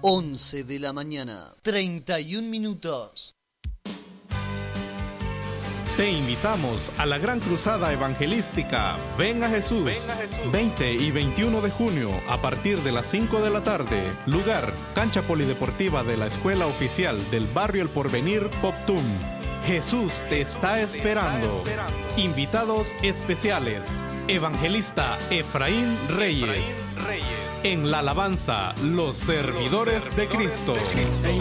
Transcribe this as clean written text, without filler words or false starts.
11 de la mañana, 31 minutos. Te invitamos a la gran cruzada evangelística Ven a Jesús, 20 y 21 de junio a partir de las 5 de la tarde. Lugar, cancha polideportiva de la Escuela Oficial del Barrio El Porvenir, Poptum. Jesús te está esperando. Invitados especiales, evangelista Efraín Reyes. En la alabanza, los servidores de Cristo.